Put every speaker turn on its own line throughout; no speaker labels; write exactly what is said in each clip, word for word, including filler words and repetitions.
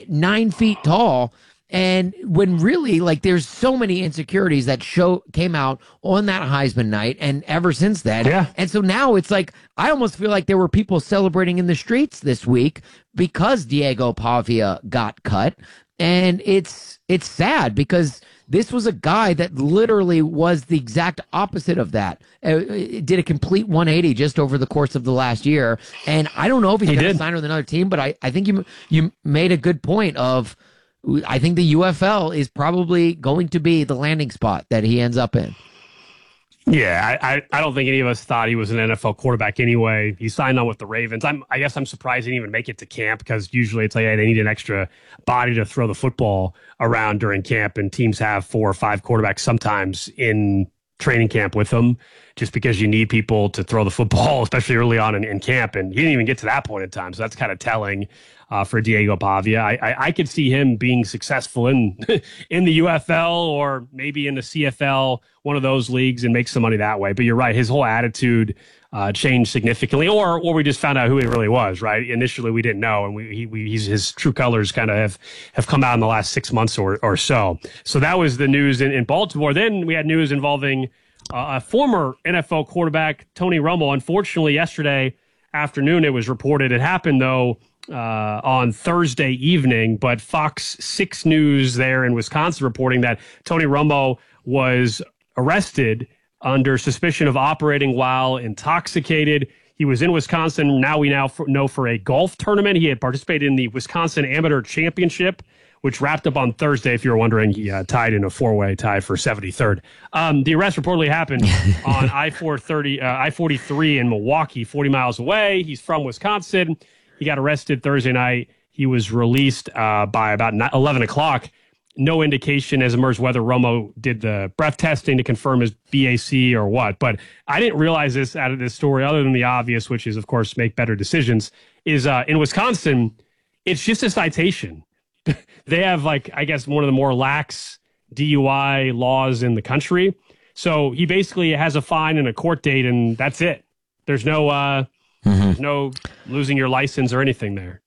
nine feet tall. And when really, like, there's so many insecurities that show came out on that Heisman night and ever since then.
Yeah.
And so now it's like, I almost feel like there were people celebrating in the streets this week because Diego Pavia got cut. And it's, it's sad because this was a guy that literally was the exact opposite of that. Uh, it did a complete one eighty just over the course of the last year. And I don't know if he's
He
going to
did.
sign with another team, but I, I think you, you made a good point of, I think the U F L is probably going to be the landing spot that he ends up in.
Yeah, I, I, I don't think any of us thought he was an N F L quarterback anyway. He signed on with the Ravens. I'm, I guess I'm surprised he didn't even make it to camp because usually it's like, hey, they need an extra body to throw the football around during camp, and teams have four or five quarterbacks sometimes in training camp with them just because you need people to throw the football, especially early on in, in camp. And he didn't even get to that point in time. So that's kind of telling uh, for Diego Pavia. I, I, I could see him being successful in in the U F L or maybe in the C F L, one of those leagues, and make some money that way. But you're right. His whole attitude uh, changed significantly, or or we just found out who he really was, right? Initially, we didn't know. And we, he, we he's, his true colors kind of have, have come out in the last six months or, or so. So that was the news in, in Baltimore. Then we had news involving Uh, a former N F L quarterback, Tony Romo. Unfortunately, yesterday afternoon, it was reported. It happened, though, uh, on Thursday evening, but Fox six News there in Wisconsin reporting that Tony Romo was arrested under suspicion of operating while intoxicated. He was in Wisconsin. Now we now for, know for a golf tournament. He had participated in the Wisconsin Amateur Championship, which wrapped up on Thursday. If you're wondering, he uh, tied in a four-way tie for seventy-third. Um, the arrest reportedly happened on I four thirty, uh, I forty-three in Milwaukee, forty miles away. He's from Wisconsin. He got arrested Thursday night. He was released uh, by about eleven o'clock. No indication has emerged whether Romo did the breath testing to confirm his B A C or what. But I didn't realize this out of this story, other than the obvious, which is, of course, make better decisions, is uh, in Wisconsin, it's just a citation. They have, like, I guess, one of the more lax D U I laws in the country. So he basically has a fine and a court date, and that's it. There's no, uh, mm-hmm. there's no losing your license or anything there.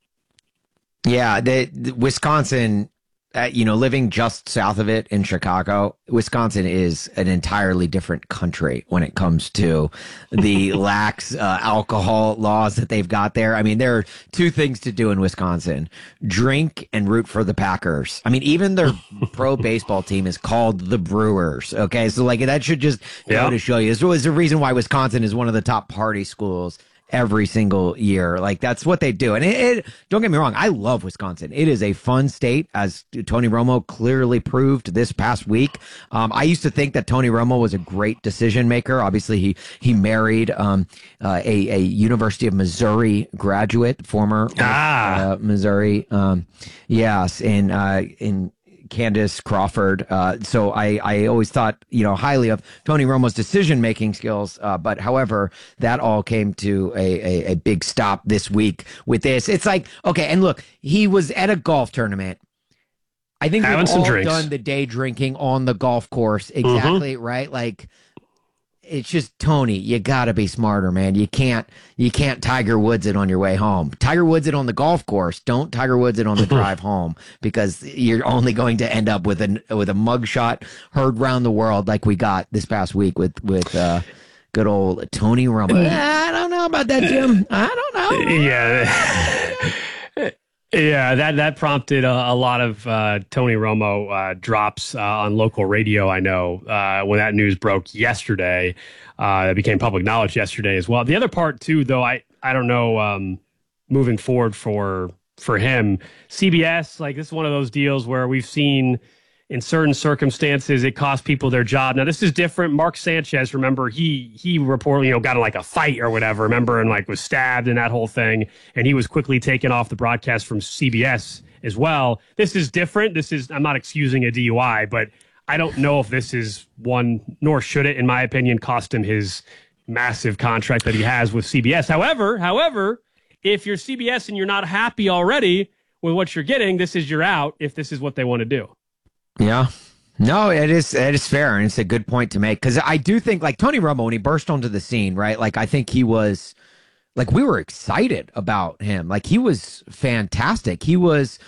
Yeah, the, the Wisconsin, uh, you know, living just south of it in Chicago, Wisconsin is an entirely different country when it comes to the lax uh, alcohol laws that they've got there. I mean, there are two things to do in Wisconsin: drink and root for the Packers. I mean, even their pro baseball team is called the Brewers. Okay, so like that should just
yeah.
go to show you. This was the reason why Wisconsin is one of the top party schools every single year. Like, that's what they do. And it, it, don't get me wrong, I love Wisconsin. It is a fun state, as Tony Romo clearly proved this past week. Um, I used to think that Tony Romo was a great decision maker. Obviously, he he married um, uh, a, a University of Missouri graduate, former
ah.
uh, Missouri. Um, yes, in uh, in. Candace Crawford. Uh, so I, I always thought, you know, highly of Tony Romo's decision-making skills. Uh, but however, that all came to a, a, a big stop this week with this. It's like, okay, and look, he was at a golf tournament. I think
Having
we've
some
all
drinks.
done the day drinking on the golf course. Exactly, mm-hmm. right? Like, it's just, Tony, you gotta be smarter, man. You can't, you can't Tiger Woods it on your way home. Tiger Woods it on the golf course. Don't Tiger Woods it on the drive home, because you're only going to end up with a with a mugshot heard round the world like we got this past week with with uh, good old Tony Romo. I don't know about that, Jim. I don't know.
Yeah. Yeah, that that prompted a, a lot of uh, Tony Romo uh, drops uh, on local radio, I know, uh, when that news broke yesterday. Uh, it became public knowledge yesterday as well. The other part, too, though, I, I don't know, um, moving forward for for him, C B S, like, this is one of those deals where we've seen in certain circumstances it cost people their job. Now, this is different. Mark Sanchez, remember, he he reportedly, you know, got in like a fight or whatever, remember, and like was stabbed and that whole thing. And he was quickly taken off the broadcast from C B S as well. This is different. This is, I'm not excusing a D U I, but I don't know if this is one, nor should it, in my opinion, cost him his massive contract that he has with C B S. However, however, if you're C B S and you're not happy already with what you're getting, this is your out if this is what they want to do.
Yeah. No, it is it is fair, and it's a good point to make, because I do think, like, Tony Romo, when he burst onto the scene, right, like, I think he was, like, we were excited about him. Like, he was fantastic. He was